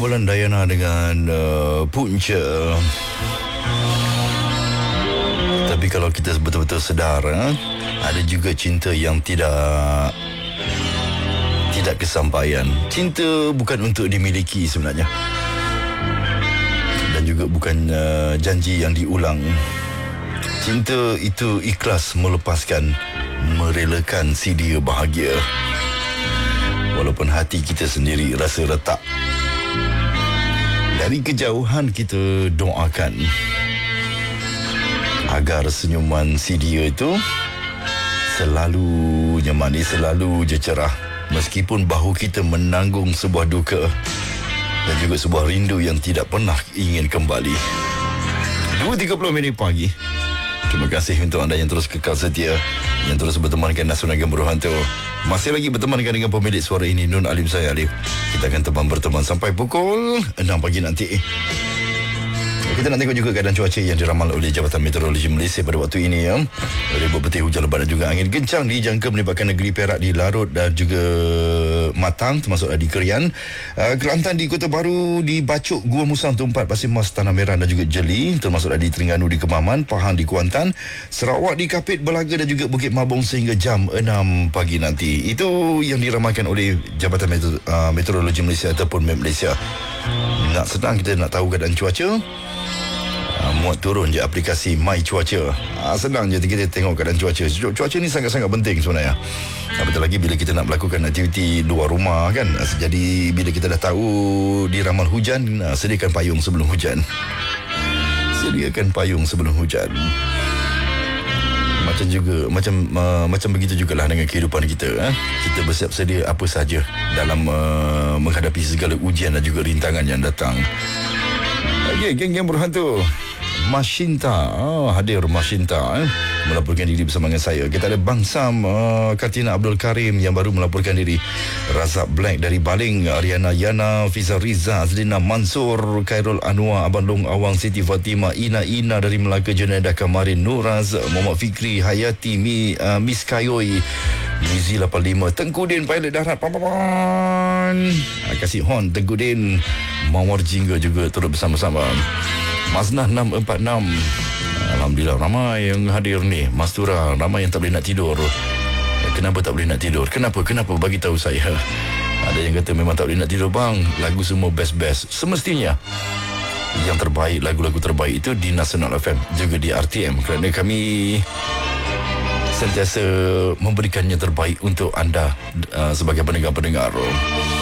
kumpulan Dayana dengan Punca. Tapi kalau kita betul-betul sedar, ada juga cinta yang tidak kesampaian. Cinta bukan untuk dimiliki sebenarnya, dan juga bukan janji yang diulang. Cinta itu ikhlas melepaskan, merelakan si dia bahagia, walaupun hati kita sendiri rasa retak. Dari kejauhan kita doakan agar senyuman si dia itu selalu manis, selalu je cerah, meskipun bahu kita menanggung sebuah duka dan juga sebuah rindu yang tidak pernah ingin kembali. 2.30 pagi. Terima kasih untuk anda yang terus kekal setia, yang terus bertemankan Nasional Gem Berhantu. Masih lagi bertemankan dengan pemilik suara ini, Nun Alim saya Alif. Kita akan berteman sampai pukul 6 pagi nanti. Kita nak tengok juga keadaan cuaca yang diramal oleh Jabatan Meteorologi Malaysia pada waktu ini. Ribut petir, hujan lebat dan juga angin kencang dijangka melibatkan negeri Perak di Larut dan juga Matang, termasuk di Kerian. Kelantan di Kota Baru, di Bacok, Gua Musang, Tumpat, Pasir Mas, Tanah Merah dan juga Jeli, termasuk di Terengganu di Kemaman, Pahang di Kuantan, Sarawak di Kapit, Belaga dan juga Bukit Mabung sehingga jam 6 pagi nanti. Itu yang diramalkan oleh Jabatan Meteorologi Malaysia ataupun MET Malaysia. Nak senang kita nak tahu keadaan cuaca, muat turun je aplikasi My Cuaca. Senang je kita tengok keadaan cuaca. Cuaca ni sangat-sangat penting sebenarnya. Betul lagi bila kita nak melakukan aktiviti luar rumah kan. Jadi bila kita dah tahu diramal hujan, sediakan payung sebelum hujan. Sediakan payung sebelum hujan. Macam begitu jugalah dengan kehidupan kita. Kita bersiap sedia apa saja dalam menghadapi segala ujian dan juga rintangan yang datang. Geng-geng berhantu, Mashinta, hadir Mashinta melaporkan diri bersama dengan saya. Kita ada Bang Sam, Katina Abdul Karim yang baru melaporkan diri, Razak Black dari Baling, Ariana Yana, Fiza Riza, Azlina Mansur, Khairul Anwar, Abang Long Awang, Siti Fatimah, Ina dari Melaka, Junaidah Kamarin, Nuraz, Muhammad Fikri, Hayati, Miss Kayoy, Mizi 85, Tengku Din, pilot darat, kasih hon Tengku Din, Mawar Jingga juga turut bersama-sama. Maznah 646, alhamdulillah ramai yang hadir ni. Mastura, ramai yang tak boleh nak tidur. Kenapa tak boleh nak tidur? Kenapa? Bagi tahu saya. Ada yang kata memang tak boleh nak tidur bang, lagu semua best-best. Semestinya yang terbaik, lagu-lagu terbaik itu di Nasional FM, juga di RTM, kerana kami sentiasa memberikan yang terbaik untuk anda sebagai pendengar-pendengar.